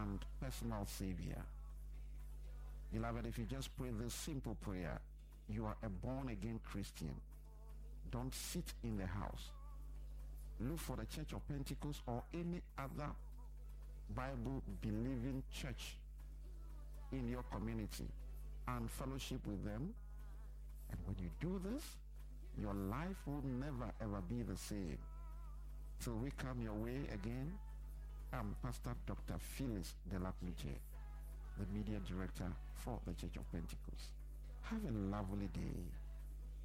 and personal Savior. Beloved, if you just pray this simple prayer, you are a born-again Christian. Don't sit in the house. Look for the Church of Pentecost or any other Bible-believing church in your community and fellowship with them. And when you do this, your life will never ever be the same. Till we come your way again, I'm Pastor Dr. Phyllis Delapinche, the media director for the Church of Pentecost. Have a lovely day.